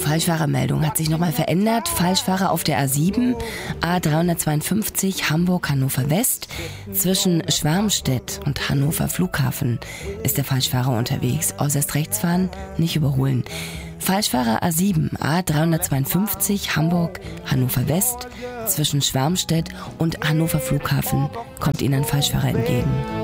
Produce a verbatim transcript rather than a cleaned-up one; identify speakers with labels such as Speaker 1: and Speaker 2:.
Speaker 1: Falschfahrermeldung hat sich nochmal verändert. Falschfahrer auf der A sieben, A dreihundertzweiundfünfzig Hamburg-Hannover West. Zwischen Schwarmstedt und Hannover Flughafen ist der Falschfahrer unterwegs. Äußerst rechts fahren, nicht überholen. Falschfahrer A sieben, A dreihundertzweiundfünfzig Hamburg-Hannover West. Zwischen Schwarmstedt und Hannover Flughafen kommt Ihnen ein Falschfahrer entgegen.